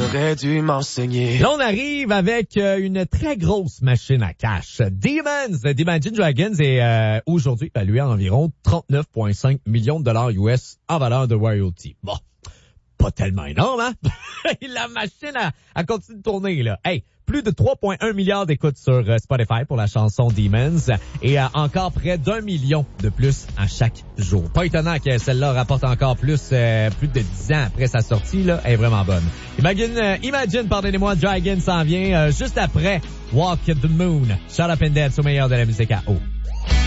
T'aurais dû m'enseigner. Là, on arrive avec une très grosse machine à cash. Demons d'Imagine Dragons est aujourd'hui évalué à environ 39,5 millions de dollars US en valeur de royalty. Bon, pas tellement énorme, hein? La machine a continué de tourner, là. Hey, plus de 3,1 milliards d'écoutes sur Spotify pour la chanson Demons et encore près d'1 million de plus à chaque jour. Pas étonnant que celle-là rapporte encore plus de 10 ans après sa sortie, là. Elle est vraiment bonne. Imagine, pardonnez-moi, Dragon s'en vient juste après Walk the Moon. Shut Up and Dance au meilleur de la musique à eau.